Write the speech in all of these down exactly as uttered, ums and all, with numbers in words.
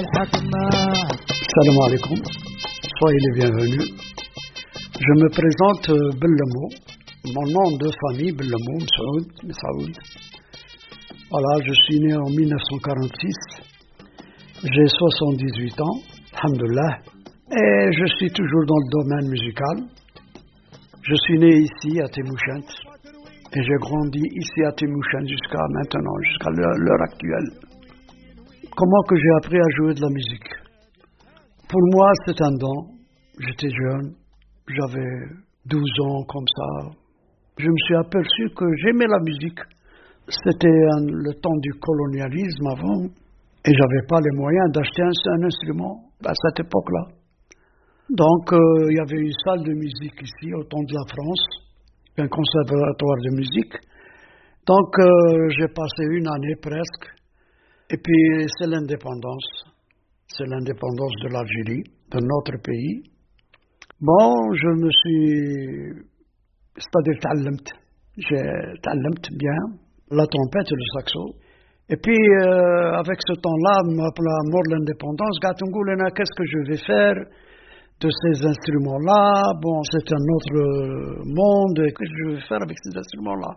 Salam alaikum, soyez les bienvenus. Je me présente Bellamo, mon nom de famille Bellamo, Msaoud, Msaoud. Voilà, je suis né en mille neuf cent quarante-six, j'ai soixante-dix-huit ans, alhamdoulilah, et je suis toujours dans le domaine musical. Je suis né ici à Témouchent et j'ai grandi ici à Témouchent jusqu'à maintenant, jusqu'à l'heure actuelle. Comment que j'ai appris à jouer de la musique? Pour moi, c'est un don. J'étais jeune, j'avais douze ans comme ça. Je me suis aperçu que j'aimais la musique. C'était un, le temps du colonialisme avant et j'avais pas les moyens d'acheter un, un instrument à cette époque-là. Donc, euh, il y avait une salle de musique ici, au temps de la France, un conservatoire de musique. Donc, euh, j'ai passé une année presque. Et puis, c'est l'indépendance. C'est l'indépendance de l'Algérie, de notre pays. Bon, je me suis... C'est-à-dire, ta'allamt. J'ai ta'allamt bien la trompette et le saxo. Et puis, euh, avec ce temps-là, la mort de l'indépendance, qu'est-ce que je vais faire de ces instruments-là? Bon, c'est un autre monde. Et qu'est-ce que je vais faire avec ces instruments-là?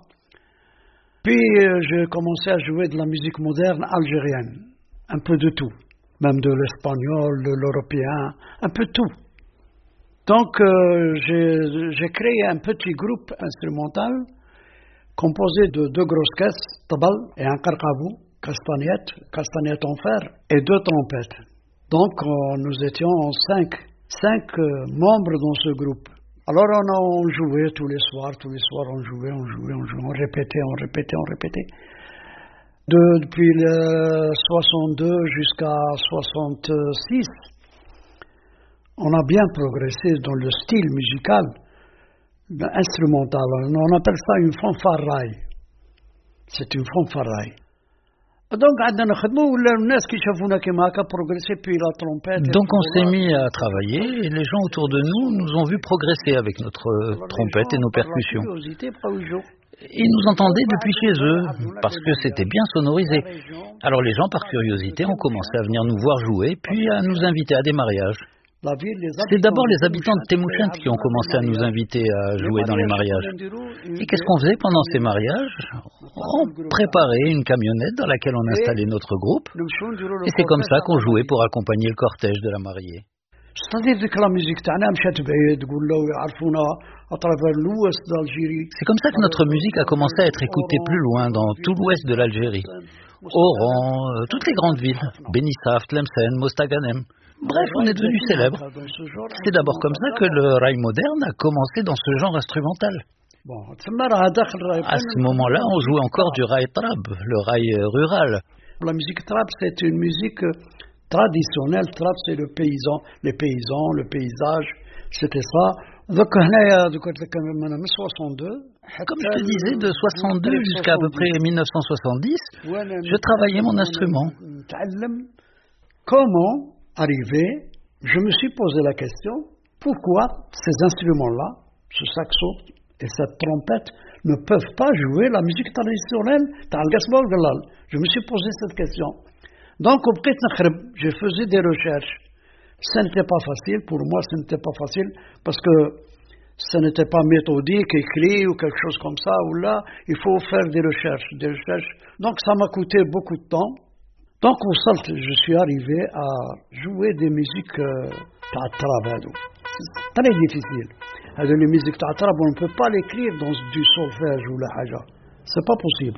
Puis, euh, j'ai commencé à jouer de la musique moderne algérienne. Un peu de tout. Même de l'espagnol, de l'européen, un peu de tout. Donc, euh, j'ai, j'ai créé un petit groupe instrumental composé de deux grosses caisses, tabal et un karkabou, castagnette, castagnette en fer, et deux trompettes. Donc, euh, nous étions cinq, cinq euh, membres dans ce groupe. Alors, on, a, on jouait tous les soirs, tous les soirs, on jouait, on jouait, on jouait, on répétait, on répétait, on répétait. De, depuis le soixante-deux jusqu'à soixante-six, on a bien progressé dans le style musical, instrumental. On appelle ça une fanfaraille. C'est une fanfaraille. Donc, Donc on s'est mis à travailler et les gens autour de nous nous ont vu progresser avec notre trompette et nos percussions. Ils nous entendaient depuis chez eux parce que c'était bien sonorisé. Alors les gens, par curiosité, ont commencé à venir nous voir jouer puis à nous inviter à des mariages. C'est d'abord les habitants de Témouchent qui ont commencé à nous inviter à jouer dans les mariages. Et qu'est-ce qu'on faisait pendant ces mariages? On préparait une camionnette dans laquelle on installait notre groupe. Et c'est comme ça qu'on jouait pour accompagner le cortège de la mariée. C'est-à-dire que la musique C'est comme ça que notre musique a commencé à être écoutée plus loin, dans tout l'ouest de l'Algérie. Oran, euh, toutes les grandes villes, Beni Suef, Tlemcen, Mostaganem. Bref, on est devenu célèbre. C'est d'abord comme ça que le raï moderne a commencé dans ce genre instrumental. À ce moment-là, on jouait encore du raï trab, le raï rural. La musique trab, c'est une musique traditionnelle. Trab, c'est le paysan, les paysans, le paysage, c'était ça. Comme je te disais, de soixante-deux jusqu'à à peu près mille neuf cent soixante-dix, je travaillais mon instrument. Comment arriver, je me suis posé la question, pourquoi ces instruments-là, ce saxo et cette trompette, ne peuvent pas jouer la musique traditionnelle? Je me suis posé cette question. Donc, je faisais des recherches. Ce n'était pas facile, pour moi, ce n'était pas facile, parce que ce n'était pas méthodique, écrit ou quelque chose comme ça, ou là, il faut faire des recherches, des recherches. Donc, ça m'a coûté beaucoup de temps. Donc, au salt, je suis arrivé à jouer des musiques ta'atrab. C'est très difficile. Les musiques ta'atrab, on ne peut pas l'écrire dans du solfège ou la haja. C'est pas possible.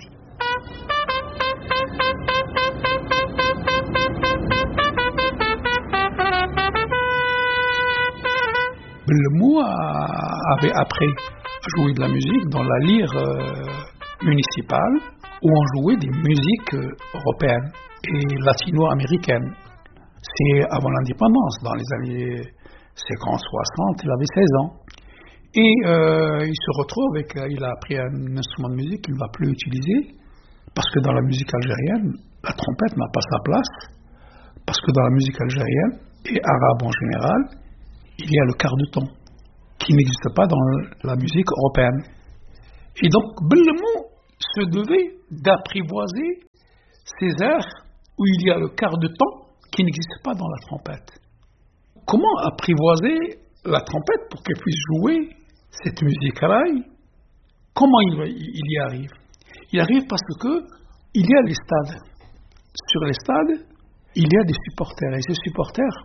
Bellamo avait appris à jouer de la musique dans la lyre euh, municipale où on jouait des musiques euh, européennes et latino-américaines. C'est avant l'indépendance, dans les années cinquante soixante, il avait seize ans. Et euh, il se retrouve avec, il a appris un instrument de musique qu'il ne va plus utiliser, parce que dans la musique algérienne, la trompette n'a pas sa place, parce que dans la musique algérienne, et arabe en général, il y a le quart de ton, qui n'existe pas dans la musique européenne. Et donc, Bellamo se devait d'apprivoiser ces airs où il y a le quart de ton qui n'existe pas dans la trompette. Comment apprivoiser la trompette pour qu'elle puisse jouer cette musique raï? Comment il, il y arrive? Il arrive parce que il y a les stades. Sur les stades, il y a des supporters. Et ces supporters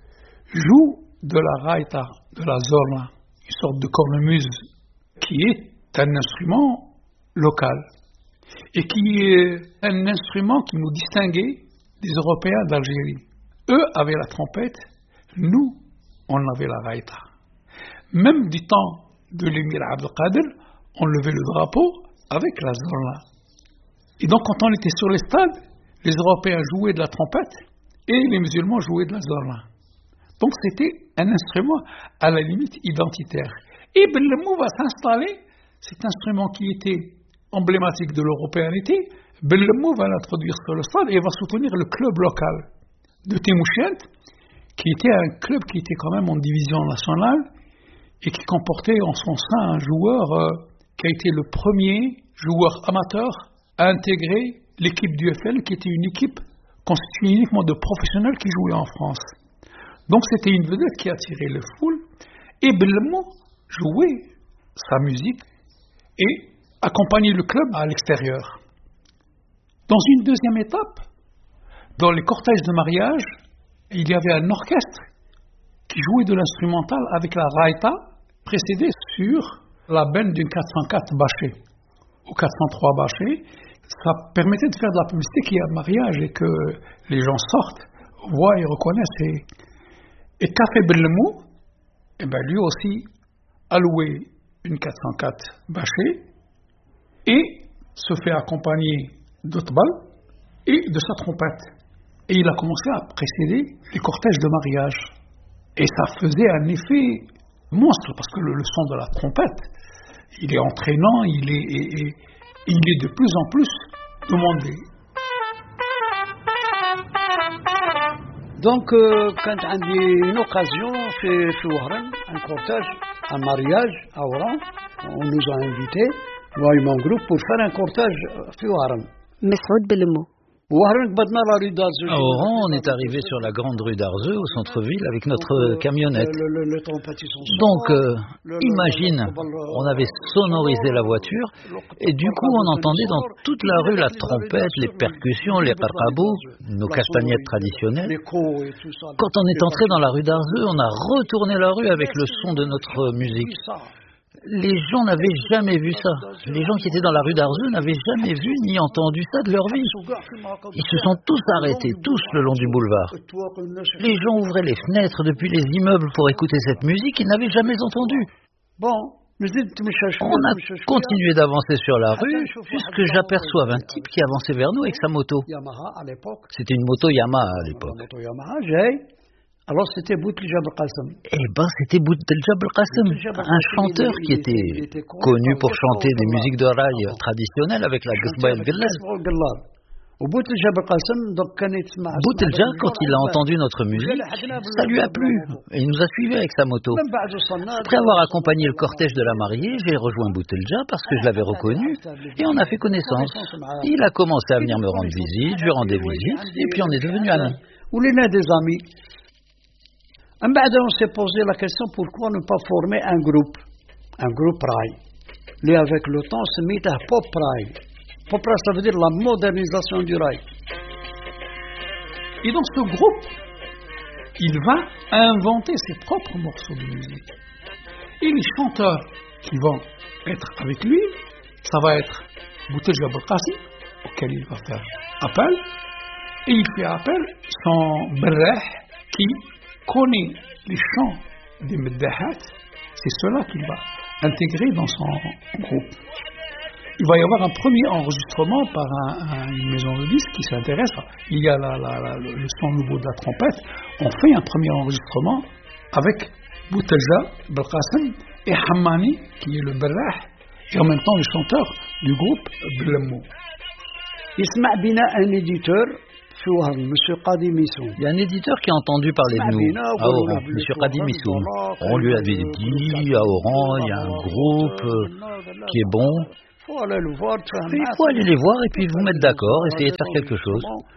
jouent de la raïta, de la zorla, une sorte de cornemuse qui est un instrument local et qui est un instrument qui nous distinguait des Européens d'Algérie. Eux avaient la trompette, nous, on avait la raïta. Même du temps de l'émir Abdelkader, on levait le drapeau avec la zorla. Et donc quand on était sur les stades, les Européens jouaient de la trompette et les musulmans jouaient de la zorla. Donc c'était un instrument à la limite identitaire. Et Bellemou va s'installer, cet instrument qui était emblématique de l'européanité, Bellemou va l'introduire sur le stade et va soutenir le club local de Témouchent, qui était un club qui était quand même en division nationale et qui comportait en son sein un joueur euh, qui a été le premier joueur amateur à intégrer l'équipe du F L, qui était une équipe constituée uniquement de professionnels qui jouaient en France. Donc c'était une vedette qui attirait les foules, et Bellemou jouait sa musique et accompagnait le club à l'extérieur. Dans une deuxième étape, dans les cortèges de mariage, il y avait un orchestre qui jouait de l'instrumental avec la raïta, précédé sur la benne d'une quatre cent quatre bâchée, ou quatre cent trois bâchée. Ça permettait de faire de la publicité qu'il y a un mariage et que les gens sortent, voient et reconnaissent. Et, et Café Bellemou, eh ben lui aussi a loué une quatre cent quatre bâchée et se fait accompagner d'otbal et de sa trompette. Et il a commencé à précéder les cortèges de mariage. Et ça faisait un effet monstre, parce que le, le son de la trompette, il est entraînant, il est, et, et, il est de plus en plus demandé. Donc, euh, quand on a une occasion chez Chouaran, un cortège, un mariage à Oran, on nous a invités, moi et mon groupe, pour faire un cortège à Chouaran. Mesroud Bellemou. À Oran, on est arrivé sur la grande rue d'Arzeux, au centre-ville, avec notre camionnette. Donc, euh, imagine, on avait sonorisé la voiture, et du coup, on entendait dans toute la rue la trompette, les percussions, les qarqabous, nos castagnettes traditionnelles. Quand on est entré dans la rue d'Arzeux, on a retourné la rue avec le son de notre musique. Les gens n'avaient jamais vu ça. Les gens qui étaient dans la rue d'Arzeux n'avaient jamais vu ni entendu ça de leur vie. Ils se sont tous arrêtés, tous le long du boulevard. Les gens ouvraient les fenêtres depuis les immeubles pour écouter cette musique qu'ils n'avaient jamais entendue. On a continué d'avancer sur la rue jusque j'aperçoive un type qui avançait vers nous avec sa moto. C'était une moto Yamaha à l'époque. Alors c'était Boutelja Belkacem. Eh ben c'était Boutelja Belkacem, un chanteur qui était connu pour chanter des musiques de raï traditionnelles avec la Ghasba El Gellal. Boutelja, quand il a entendu notre musique, ça lui a plu et il nous a suivis avec sa moto. Après avoir accompagné le cortège de la mariée, j'ai rejoint Boutelja parce que je l'avais reconnu et on a fait connaissance. Il a commencé à venir me rendre visite, je lui rendais visite et puis on est devenus amis. Ou les nains des amis. On s'est posé la question pourquoi ne pas former un groupe, un groupe raï. Lui, avec le temps, se mit à pop raï. Pop raï, ça veut dire la modernisation du raï. Et dans ce groupe, il va inventer ses propres morceaux de musique. Et les chanteurs qui vont être avec lui, ça va être Boutelja Belkacem, auquel il va faire appel. Et il fait appel son berrah qui connaît les chants des Meddahat, c'est cela qu'il va intégrer dans son groupe. Il va y avoir un premier enregistrement par un, un, une maison de disques qui s'intéresse. Il y a la, la, la, le son nouveau de la trompette. On fait un premier enregistrement avec Boutelja Belkacem et Hammani, qui est le berrah, et en même temps le chanteur du groupe Bellemou. Isma' bina un éditeur. Monsieur Qadi Missoum. Il y a un éditeur qui a entendu parler de nous à Oran, Monsieur Qadi Missoum. On lui avait dit à Oran, il y a un groupe qui est bon. Il faut aller les voir et puis vous mettre d'accord, essayer de faire quelque chose.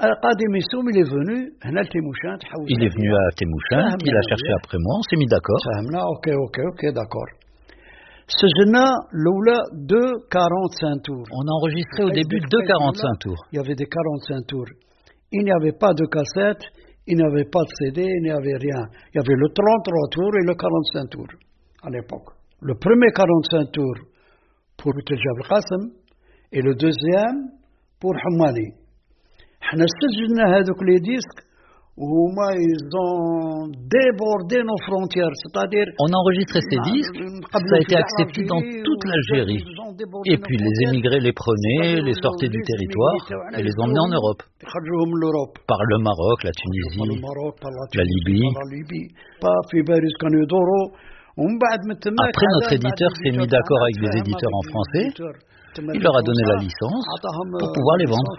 Il est venu à Témouchent, il a cherché après moi, on s'est mis d'accord. Ok, ok, ok, d'accord. سجلنا الأولى deux quarante-cinq tours. On a enregistré au début deux quarante-cinq tours. Il y avait des quarante-cinq tours. Il n'y avait pas de cassette, il n'y avait pas de C D, il n'y avait rien. Il y avait le trente-trois tours et le quarante-cinq tours à l'époque. Le premier quarante-cinq tours pour Teljab Qasim et le deuxième pour Hamani. احنا سجلنا هذوك les disques وهما ils ont débordé nos frontières, c'est-à-dire on a enregistré ces disques, ça a été accepté dans toute l'Algérie. Et puis les émigrés les prenaient, les sortaient du territoire et les emmenaient en Europe. Par le Maroc, la Tunisie, la Libye. Après, notre éditeur s'est mis d'accord avec des éditeurs en français. Il leur a donné la licence pour pouvoir les vendre.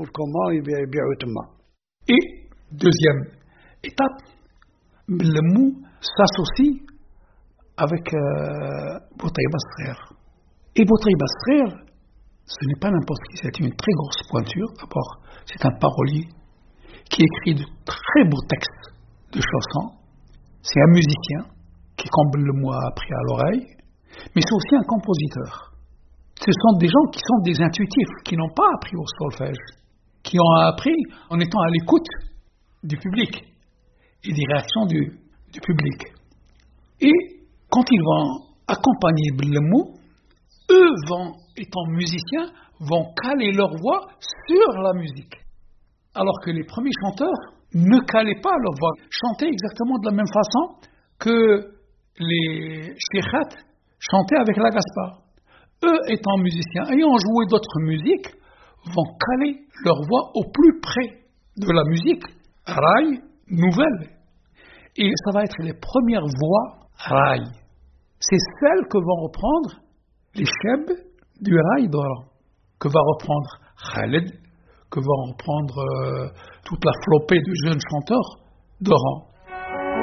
Et deuxième étape, Bellemou s'associe avec euh, Boutaïba Srer. Et Boutaïba Srer, ce n'est pas n'importe qui, c'est une très grosse pointure. D'abord, c'est un parolier qui écrit de très beaux textes de chansons. C'est un musicien qui, comme Bellemou a appris à l'oreille, mais c'est aussi un compositeur. Ce sont des gens qui sont des intuitifs, qui n'ont pas appris au solfège, qui ont appris en étant à l'écoute du public et des réactions du, du public. Et quand ils vont accompagner Bellemou, eux, vont, étant musiciens, vont caler leur voix sur la musique. Alors que les premiers chanteurs ne calaient pas leur voix, chantaient exactement de la même façon que les cheikhats chantaient avec la Gaspard. Eux, étant musiciens, ayant joué d'autres musiques, vont caler leur voix au plus près de la musique raï nouvelle. Et ça va être les premières voix raï. C'est celles que vont reprendre les chebs du raï d'Oran, que va reprendre Khaled, que va reprendre euh, toute la flopée de jeunes chanteurs d'Oran.